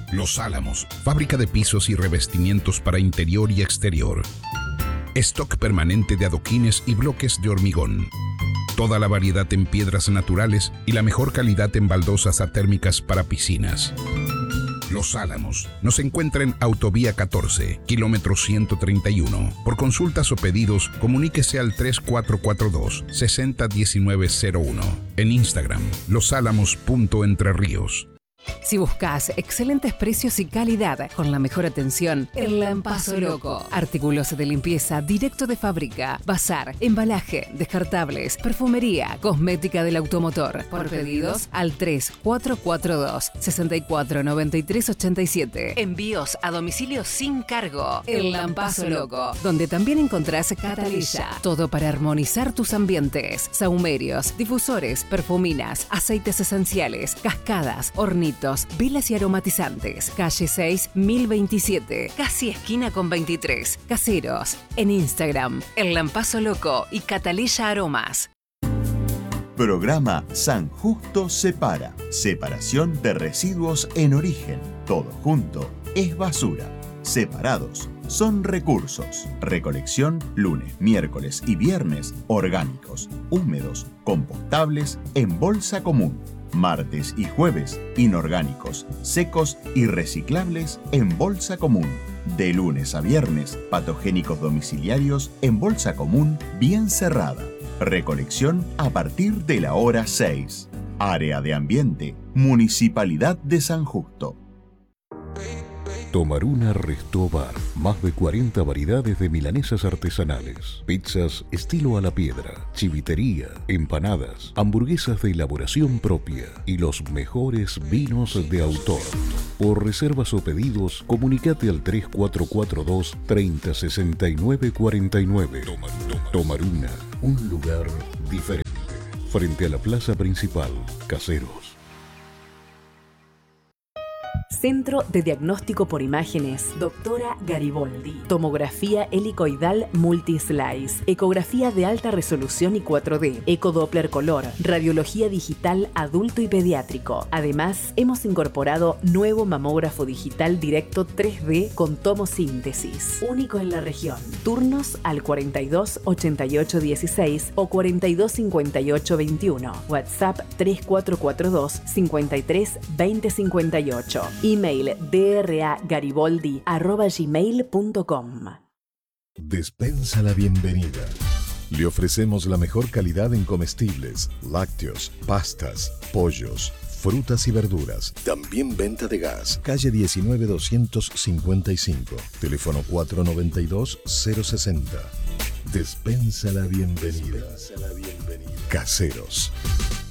Los Álamos, fábrica de pisos y revestimientos para interior y exterior. Stock permanente de adoquines y bloques de hormigón. Toda la variedad en piedras naturales y la mejor calidad en baldosas atérmicas para piscinas. Los Álamos nos encuentra en Autovía 14, kilómetro 131. Por consultas o pedidos, comuníquese al 3442-601901. En Instagram, losálamos.entrerríos. Si buscas excelentes precios y calidad con la mejor atención, El Lampazo Loco. Artículos de limpieza directo de fábrica, bazar, embalaje, descartables, perfumería, cosmética del automotor. Por pedidos al 3442-649387. Envíos a domicilio sin cargo. El Lampazo Loco, donde también encontrás Catalilla. Todo para armonizar tus ambientes. Sahumerios, difusores, perfuminas, aceites esenciales, cascadas, hornitos, velas y aromatizantes. Calle 6, 1027. Casi esquina con 23. Caseros. En Instagram, El Lampazo Loco y Catalilla Aromas. Programa San Justo Separa. Separación de residuos en origen. Todo junto es basura. Separados son recursos. Recolección lunes, miércoles y viernes. Orgánicos, húmedos, compostables en bolsa común. Martes y jueves, inorgánicos, secos y reciclables en bolsa común. De lunes a viernes, patogénicos domiciliarios en bolsa común bien cerrada. Recolección a partir de la hora 6. Área de Ambiente, Municipalidad de San Justo. Tomaruna Resto Bar. Más de 40 variedades de milanesas artesanales, pizzas estilo a la piedra, chivitería, empanadas, hamburguesas de elaboración propia y los mejores vinos de autor. Por reservas o pedidos, comunicate al 3442 306949. Tomaruna, un lugar diferente. Frente a la plaza principal, Caseros. Centro de Diagnóstico por Imágenes, Doctora Gariboldi. Tomografía helicoidal multislice, ecografía de alta resolución y 4D, ecodoppler color, radiología digital adulto y pediátrico. Además, hemos incorporado nuevo mamógrafo digital directo 3D con tomosíntesis, único en la región. Turnos al 42 88 16 o 42 58 21. WhatsApp 3442 53 20 58. Email dragariboldi@gmail.com. Despensa la bienvenida. Le ofrecemos la mejor calidad en comestibles, lácteos, pastas, pollos, frutas y verduras. También venta de gas. Calle 19 255. Teléfono 492 060. Despensa la bienvenida. Caseros.